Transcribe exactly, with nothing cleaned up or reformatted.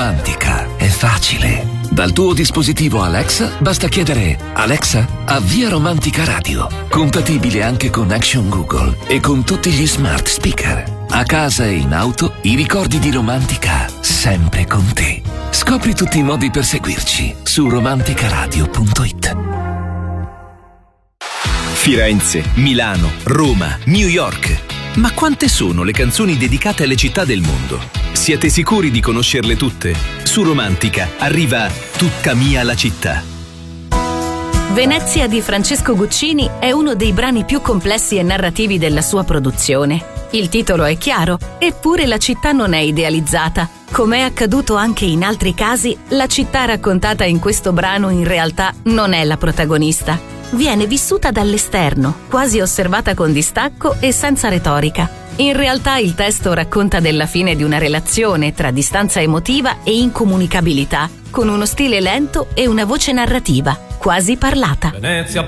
Romantica è facile. Dal tuo dispositivo Alexa basta chiedere: Alexa, avvia Romantica Radio. Compatibile anche con Action Google e con tutti gli smart speaker. A casa e in auto, i ricordi di Romantica sempre con te. Scopri tutti i modi per seguirci su romanticaradio punto it. Firenze, Milano, Roma, New York. Ma quante sono le canzoni dedicate alle città del mondo? Siete sicuri di conoscerle tutte? Su Romantica arriva Tutta mia la città. Venezia di Francesco Guccini è uno dei brani più complessi e narrativi della sua produzione. Il titolo è chiaro, eppure la città non è idealizzata. Come è accaduto anche in altri casi, la città raccontata in questo brano in realtà non è la protagonista. Viene vissuta dall'esterno, quasi osservata con distacco e senza retorica. In realtà il testo racconta della fine di una relazione tra distanza emotiva e incomunicabilità, con uno stile lento e una voce narrativa, quasi parlata. Venezia